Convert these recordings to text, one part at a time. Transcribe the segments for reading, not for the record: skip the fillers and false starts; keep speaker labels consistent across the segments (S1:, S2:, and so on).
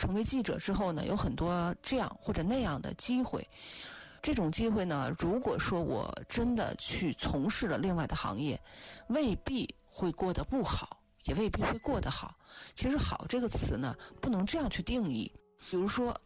S1: 成为记者之后呢，有很多这样或者那样的机会。这种机会呢，如果说我真的去从事了另外的行业，未必会过得不好，也未必会过得好。其实好这个词呢，不能这样去定义。比如说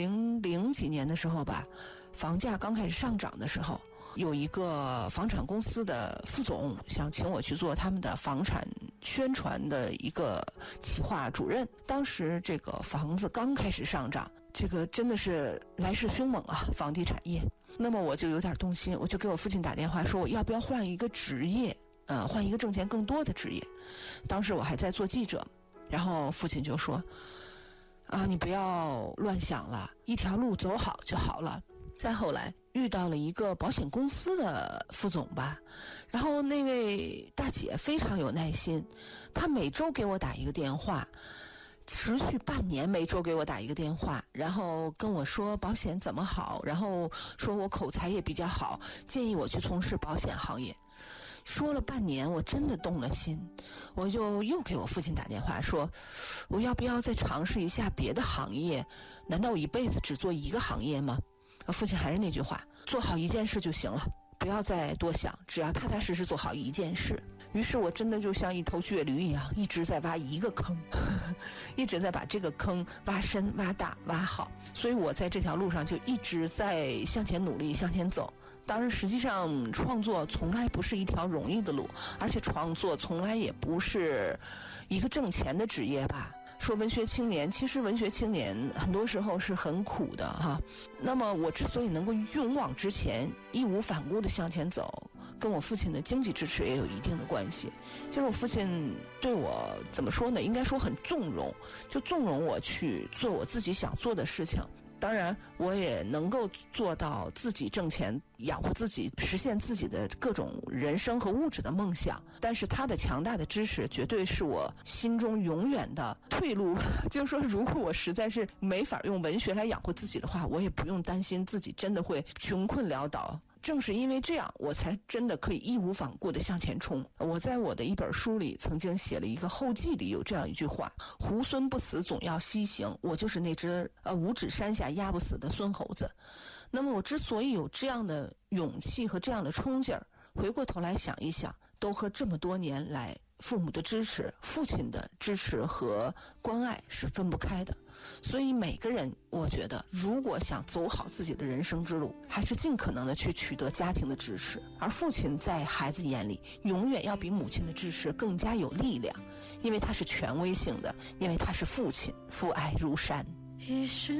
S1: 2000几年的时候吧，房价刚开始上涨的时候，有一个房产公司的副总想请我去做他们的房产宣传的一个企划主任。当时这个房子刚开始上涨，这个真的是来势凶猛啊，房地产业。那么我就有点动心，我就给我父亲打电话说，我要不要换一个职业，换一个挣钱更多的职业。当时我还在做记者，然后父亲就说你不要乱想了，一条路走好就好了。再后来遇到了一个保险公司的副总吧，然后那位大姐非常有耐心，她每周给我打一个电话，持续半年，每周给我打一个电话，然后跟我说保险怎么好，然后说我口才也比较好，建议我去从事保险行业。说了半年，我真的动了心，我就又给我父亲打电话说，我要不要再尝试一下别的行业？难道我一辈子只做一个行业吗？父亲还是那句话，做好一件事就行了，不要再多想，只要踏踏实实做好一件事。于是我真的就像一头倔驴一样，一直在挖一个坑，一直在把这个坑挖深、挖大、挖好。所以我在这条路上就一直在向前努力，向前走。当然实际上创作从来不是一条容易的路，而且创作从来也不是一个挣钱的职业吧。说文学青年，其实文学青年很多时候是很苦的哈。那么我之所以能够勇往直前，义无反顾地向前走，跟我父亲的经济支持也有一定的关系。就是我父亲对我怎么说呢，应该说很纵容，就纵容我去做我自己想做的事情。当然我也能够做到自己挣钱养活自己，实现自己的各种人生和物质的梦想。但是他的强大的支持绝对是我心中永远的退路。就是说如果我实在是没法用文学来养活自己的话，我也不用担心自己真的会穷困潦倒。正是因为这样，我才真的可以义无反顾地向前冲。我在我的一本书里曾经写了一个后记，里有这样一句话，猢狲不死总要西行。我就是那只五指山下压不死的孙猴子。那么我之所以有这样的勇气和这样的冲劲儿，回过头来想一想，都和这么多年来父母的支持、父亲的支持和关爱是分不开的。所以每个人，我觉得如果想走好自己的人生之路，还是尽可能的去取得家庭的支持。而父亲在孩子眼里永远要比母亲的支持更加有力量，因为他是权威性的，因为他是父亲，父爱如山。